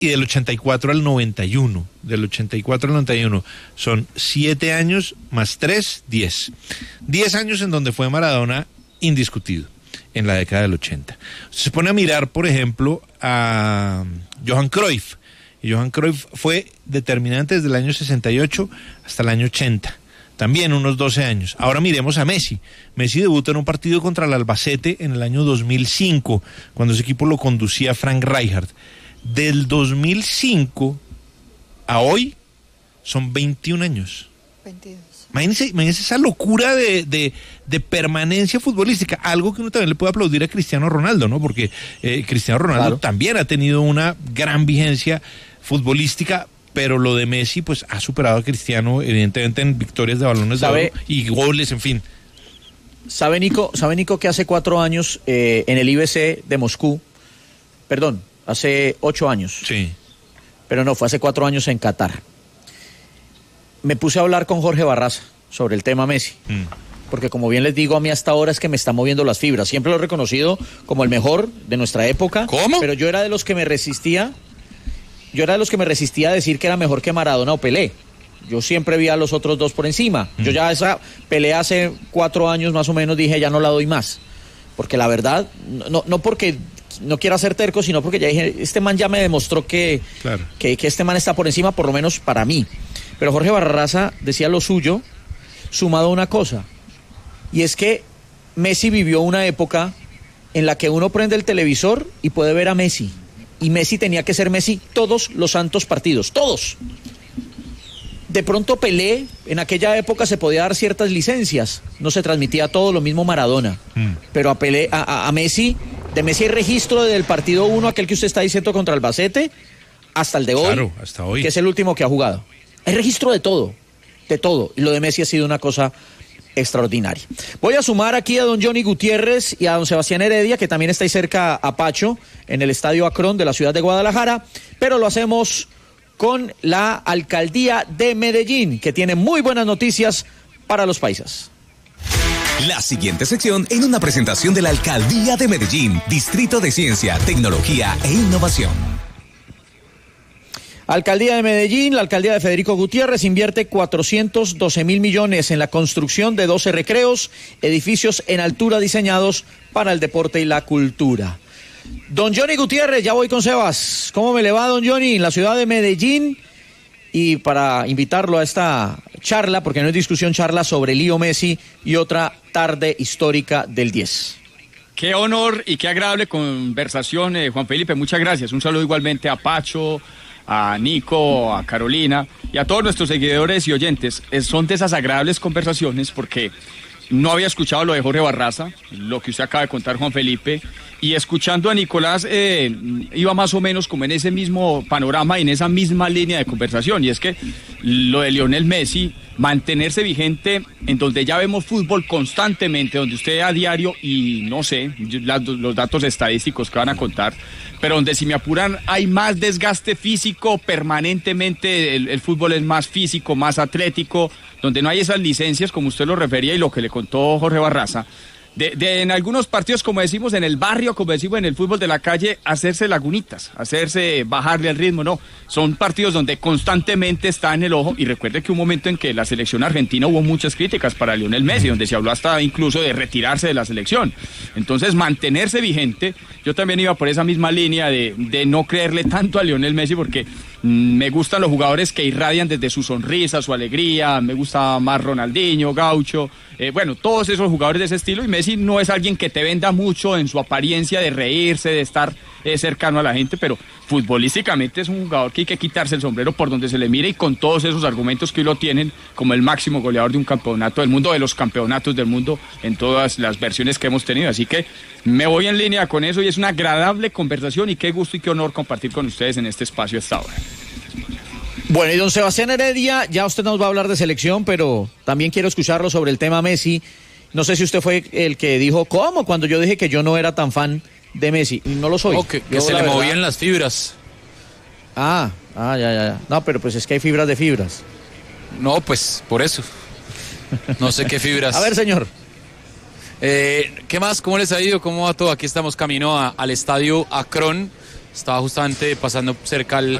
y del 84 al 91. Del 84 al 91 son 7 años más 3, 10. 10 años en donde fue Maradona indiscutido en la década del 80. Se pone a mirar, por ejemplo, a Johan Cruyff. Y Johan Cruyff fue determinante desde el año 68 hasta el año 80. También unos 12 años. Ahora miremos a Messi. Messi debutó en un partido contra el Albacete en el año 2005, cuando ese equipo lo conducía Frank Rijkaard. Del 2005 a hoy son 21 años. 22. Imagínense esa locura de permanencia futbolística, algo que uno también le puede aplaudir a Cristiano Ronaldo, ¿no? Porque Cristiano Ronaldo también ha tenido una gran vigencia futbolística, pero lo de Messi pues ha superado a Cristiano evidentemente en victorias de balones de oro y goles, en fin. ¿Sabe Nico que hace 4 años en el IBC de Moscú, perdón, hace 8 años? Sí. Pero no, fue hace 4 años en Qatar. Me puse a hablar con Jorge Barraza sobre el tema Messi. Porque como bien les digo, a mí hasta ahora es que me está moviendo las fibras. Siempre lo he reconocido como el mejor de nuestra época. ¿Cómo? Pero yo era de los que me resistía a decir que era mejor que Maradona o Pelé. Yo siempre vi a los otros dos por encima. Yo ya esa pelea hace 4 años más o menos dije, ya no la doy más. Porque la verdad, no porque no quiera ser terco, sino porque ya dije, este man ya me demostró que este man está por encima, por lo menos para mí. Pero Jorge Barraza decía lo suyo, sumado a una cosa, y es que Messi vivió una época en la que uno prende el televisor y puede ver a Messi, y Messi tenía que ser Messi todos los santos partidos, todos. De pronto Pelé, en aquella época se podía dar ciertas licencias, no se transmitía todo, lo mismo Maradona, pero a Messi, de Messi hay registro desde el partido 1, aquel que usted está diciendo contra Albacete, hasta el de hoy, claro, hasta hoy, que es el último que ha jugado. Hay registro de todo, y lo de Messi ha sido una cosa extraordinaria. Voy a sumar aquí a don Johnny Gutiérrez y a don Sebastián Heredia, que también está ahí cerca a Pacho, en el Estadio Akron de la ciudad de Guadalajara, pero lo hacemos con la Alcaldía de Medellín, que tiene muy buenas noticias para los paisas. La siguiente sección en una presentación de la Alcaldía de Medellín, Distrito de Ciencia, Tecnología e Innovación. Alcaldía de Medellín, la alcaldía de Federico Gutiérrez invierte 412.000 millones en la construcción de 12 recreos, edificios en altura diseñados para el deporte y la cultura. Don Johnny Gutiérrez, ya voy con Sebas. ¿Cómo me le va, don Johnny, en la ciudad de Medellín? Y para invitarlo a esta charla, porque no es discusión, charla sobre Leo Messi y otra tarde histórica del 10. Qué honor y qué agradable conversación, Juan Felipe, muchas gracias. Un saludo igualmente a Pacho, a Nico, a Carolina y a todos nuestros seguidores y oyentes. Son de esas agradables conversaciones porque no había escuchado lo de Jorge Barraza, lo que usted acaba de contar, Juan Felipe, y escuchando a Nicolás iba más o menos como en ese mismo panorama y en esa misma línea de conversación, y es que lo de Lionel Messi, mantenerse vigente en donde ya vemos fútbol constantemente, donde usted a diario, y no sé, los datos estadísticos que van a contar, pero donde si me apuran hay más desgaste físico permanentemente, el fútbol es más físico, más atlético, donde no hay esas licencias como usted lo refería y lo que le contó Jorge Barraza, de en algunos partidos, como decimos en el barrio, como decimos en el fútbol de la calle, hacerse lagunitas, bajarle al ritmo, no, son partidos donde constantemente está en el ojo, y recuerde que un momento en que la selección argentina hubo muchas críticas para Lionel Messi, donde se habló hasta incluso de retirarse de la selección, entonces mantenerse vigente, yo también iba por esa misma línea de no creerle tanto a Lionel Messi, porque me gustan los jugadores que irradian desde su sonrisa, su alegría, me gusta más Ronaldinho, Gaucho, bueno, todos esos jugadores de ese estilo, y Messi no es alguien que te venda mucho en su apariencia de reírse, de estar cercano a la gente, pero futbolísticamente es un jugador que hay que quitarse el sombrero por donde se le mire, y con todos esos argumentos que hoy lo tienen como el máximo goleador de un campeonato del mundo, de los campeonatos del mundo, en todas las versiones que hemos tenido, así que me voy en línea con eso y es una agradable conversación y qué gusto y qué honor compartir con ustedes en este espacio hasta ahora. Bueno, y don Sebastián Heredia, ya usted nos va a hablar de selección, pero también quiero escucharlo sobre el tema Messi. No sé si usted fue el que dijo, ¿cómo? Cuando yo dije que yo no era tan fan de Messi. No lo soy. No, que se le movían las fibras. Ya. No, pero pues es que hay fibras de fibras. No, pues, por eso. No sé qué fibras. A ver, señor. ¿Qué más? ¿Cómo les ha ido? ¿Cómo va todo? Aquí estamos camino al Estadio Akron, Estaba justamente pasando cerca